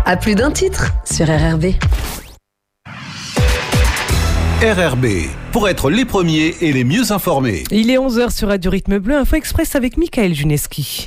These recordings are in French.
À plus d'un titre sur RRB. RRB, pour être les premiers et les mieux informés. Il est 11h sur Radio Rythme Bleu, Info Express avec Michael Juneski.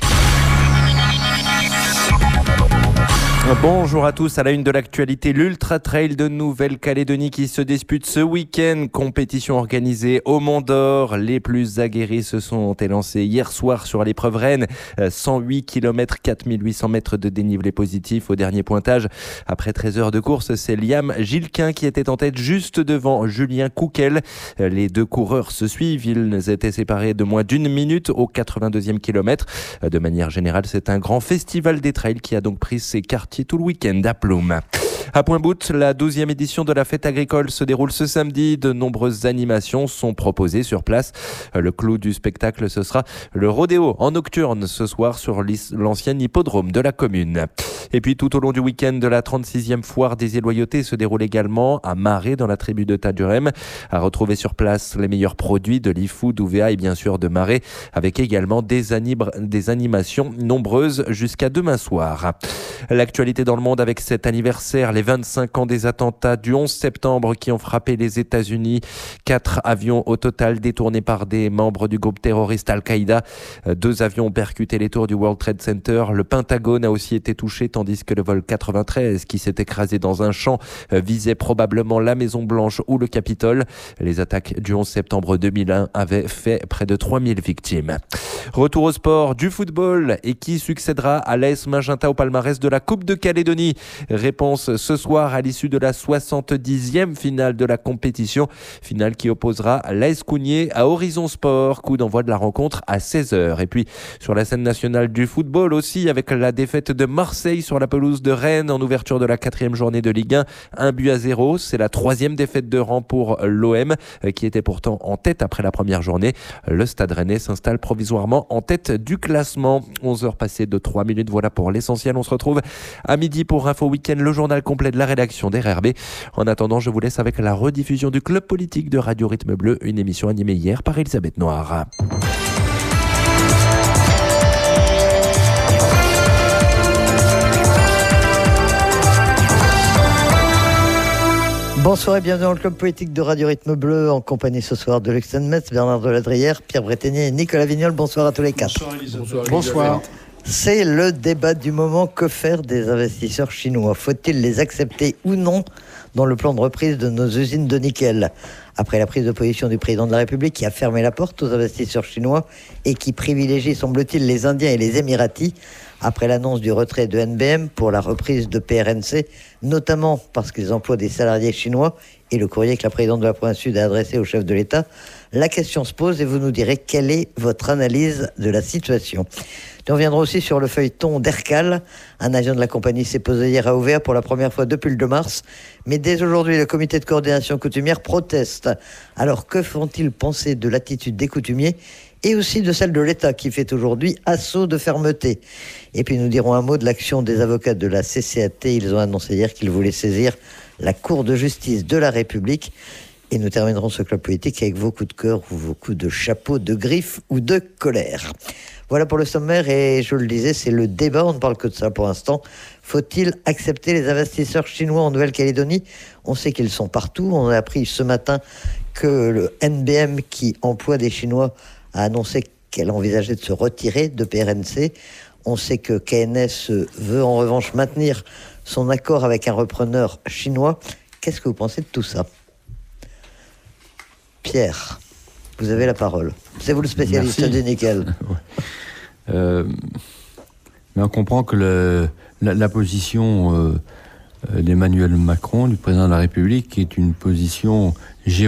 Bonjour à tous, à la une de l'actualité, l'Ultra Trail de Nouvelle-Calédonie qui se dispute ce week-end. Compétition organisée au Mont d'Or. Les plus aguerris se sont élancés hier soir sur l'épreuve reine. 108 km, 4800 mètres de dénivelé positif au dernier pointage. Après 13 heures de course, c'est Liam Gilquin qui était en tête juste devant Julien Couquel. Les deux coureurs se suivent. Ils étaient séparés de moins d'une minute au 82e kilomètre. De manière générale, c'est un grand festival des trails qui a donc pris ses quartiers tout le week-end à Ploum. À Point-Bout, la 12e édition de la fête agricole se déroule ce samedi. De nombreuses animations sont proposées sur place. Le clou du spectacle, ce sera le rodéo en nocturne ce soir sur l'ancien hippodrome de la commune. Et puis tout au long du week-end de la 36e foire des Éloyautés se déroule également à Marais dans la tribu de Tadurem. À retrouver sur place les meilleurs produits de l'e-food, d'UVA et bien sûr de Marais, avec également des animations nombreuses jusqu'à demain soir. L'actualité dans le monde avec cet anniversaire, les 25 ans des attentats du 11 septembre qui ont frappé les États-Unis. 4 avions au total détournés par des membres du groupe terroriste Al-Qaïda. 2 avions ont percuté les tours du World Trade Center. Le Pentagone a aussi été touché, tandis que le vol 93, qui s'est écrasé dans un champ, visait probablement la Maison-Blanche ou le Capitole. Les attaques du 11 septembre 2001 avaient fait près de 3000 victimes. Retour au sport, du football. Et qui succédera à l'AS Magenta au palmarès de la Coupe de Calédonie? Réponse ce soir à l'issue de la 70e finale de la compétition. Finale qui opposera l'AS Cougnier à Horizon Sport. Coup d'envoi de la rencontre à 16h. Et puis sur la scène nationale du football aussi, avec la défaite de Marseille sur la pelouse de Rennes en ouverture de la 4e journée de Ligue 1. 1-0. C'est la 3e défaite de rang pour l'OM qui était pourtant en tête après la première journée. Le Stade Rennais s'installe provisoirement en tête du classement. 11h passées de 3 minutes. Voilà pour l'essentiel. On se retrouve à midi pour Info Week-end, le journal complet de la rédaction d'RRB. En attendant, je vous laisse avec la rediffusion du Club Politique de Radio Rythme Bleu, une émission animée hier par Elisabeth Noir. Bonsoir et bienvenue dans le Club Politique de Radio Rythme Bleu, en compagnie ce soir de Luxen Metz, Bernard Deladrière, Pierre Breténier et Nicolas Vignol. Bonsoir à tous les quatre. Bonsoir Elisabeth. Bonsoir. C'est le débat du moment. Que faire des investisseurs chinois? Faut-il les accepter ou non dans le plan de reprise de nos usines de nickel? Après la prise de position du président de la République qui a fermé la porte aux investisseurs chinois et qui privilégie, semble-t-il, les Indiens et les Émiratis, après l'annonce du retrait de NBM pour la reprise de PRNC, notamment parce qu'ils emploient des salariés chinois, et le courrier que la présidente de la province sud a adressé au chef de l'État, la question se pose et vous nous direz quelle est votre analyse de la situation. On reviendra aussi sur le feuilleton d'Ercal. Un avion de la compagnie s'est posé hier à Ouvéa pour la première fois depuis le 2 mars. Mais dès aujourd'hui, le comité de coordination coutumière proteste. Alors que font-ils penser de l'attitude des coutumiers et aussi de celle de l'État qui fait aujourd'hui assaut de fermeté? Et puis nous dirons un mot de l'action des avocats de la CCAT. Ils ont annoncé hier qu'ils voulaient saisir la Cour de justice de la République. Et nous terminerons ce club politique avec vos coups de cœur ou vos coups de chapeau, de griffe ou de colère. Voilà pour le sommaire et je le disais, c'est le débat, on ne parle que de ça pour l'instant. Faut-il accepter les investisseurs chinois en Nouvelle-Calédonie? On sait qu'ils sont partout. On a appris ce matin que le NBM qui emploie des Chinois a annoncé qu'elle envisageait de se retirer de PRNC. On sait que KNS veut en revanche maintenir son accord avec un repreneur chinois. Qu'est-ce que vous pensez de tout ça? Pierre, vous avez la parole. C'est vous le spécialiste du nickel. Mais on comprend que la position d'Emmanuel Macron, du président de la République, est une position